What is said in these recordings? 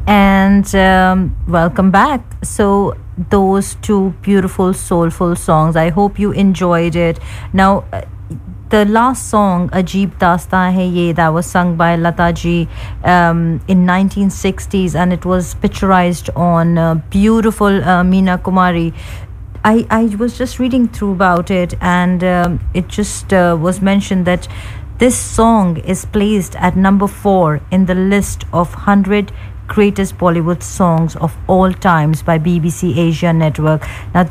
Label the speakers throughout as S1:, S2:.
S1: And welcome back. So, those two beautiful, soulful songs. I hope you enjoyed it. Now, the last song, Ajeeb Dastan Hai Ye, that was sung by Lata ji in 1960s, and it was picturized on beautiful Meena Kumari. I was just reading through about it, and it just was mentioned that this song is placed at number 4 in the list of 100 greatest Bollywood songs of all times by BBC Asia Network. Now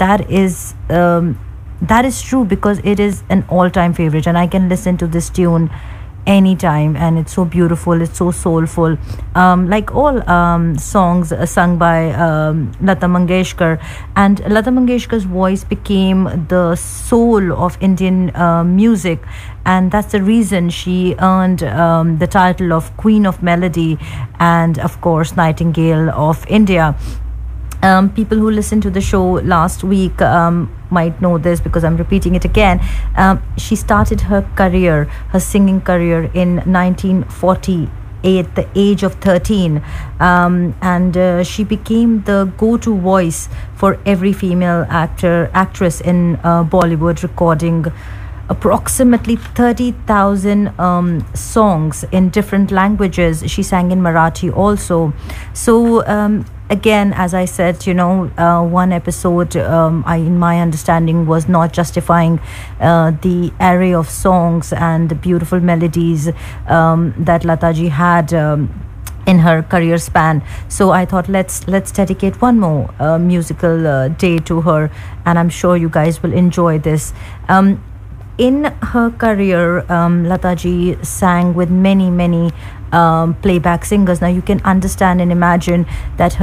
S1: that is true because it is an all-time favorite, and I can listen to this tune anytime, and it's so beautiful, it's so soulful, like all songs sung by Lata Mangeshkar. And Lata Mangeshkar's voice became the soul of Indian music, and that's the reason she earned the title of Queen of Melody and of course Nightingale of India. People who listened to the show last week might know this because I'm repeating it again. She started her career, her singing career, in 1940 at the age of 13, and she became the go-to voice for every female actress in Bollywood, recording approximately 30,000 songs in different languages. She sang in Marathi also. So again, as I said, one episode, in my understanding, was not justifying the array of songs and the beautiful melodies that Lataji had in her career span. So I thought let's dedicate one more musical day to her, and I'm sure you guys will enjoy this. In her career, Lataji sang with many playback singers. Now you can understand and imagine that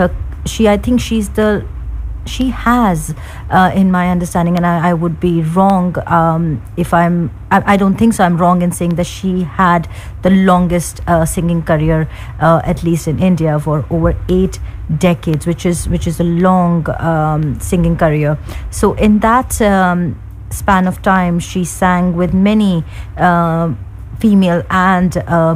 S1: she has, in my understanding, and I would be wrong if I don't think so. I'm wrong in saying that she had the longest singing career, at least in India, for over 8 decades, which is a long singing career. So in that span of time, she sang with many female and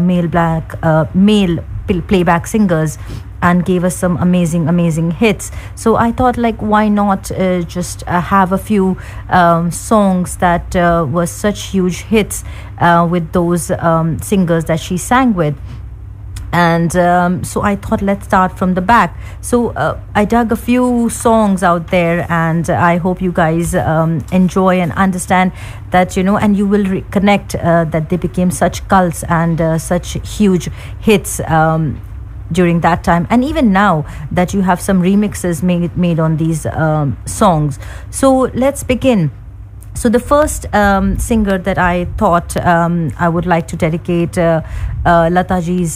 S1: male playback singers, and gave us some amazing hits. So I thought, like, why not just have a few songs that were such huge hits with those singers that she sang with. And so I thought, let's start from the back. So I dug a few songs out there, and I hope you guys enjoy and understand that, and you will reconnect that they became such cults and such huge hits during that time, and even now that you have some remixes made on these songs. So let's begin. So the first singer that I thought I would like to dedicate Lataji's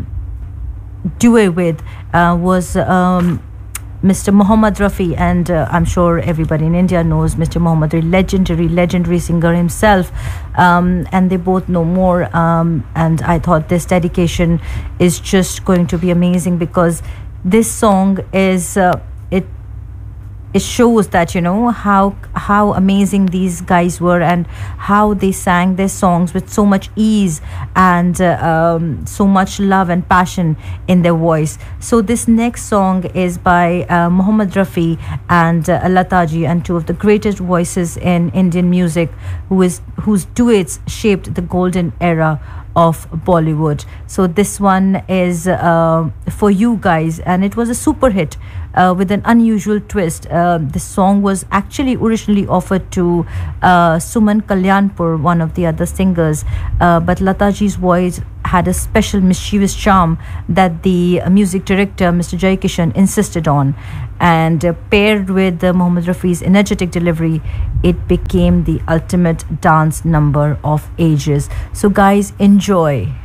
S1: duet with was Mr. Mohammad Rafi, and I'm sure everybody in India knows Mr. Mohammad Rafi, legendary singer himself, and they both know more, and I thought this dedication is just going to be amazing because this song is it shows that how amazing these guys were, and how they sang their songs with so much ease and so much love and passion in their voice. So this next song is by Mohammad Rafi and Lataji, and two of the greatest voices in Indian music, whose duets shaped the golden era of Bollywood. So this one is for you guys, and it was a super hit with an unusual twist. This song was actually originally offered to Suman Kalyanpur, one of the other singers, but Lataji's voice had a special mischievous charm that the music director, Mr. Jai Kishan, insisted on, and paired with Mohammad Rafi's energetic delivery, it became the ultimate dance number of ages. So guys, enjoy.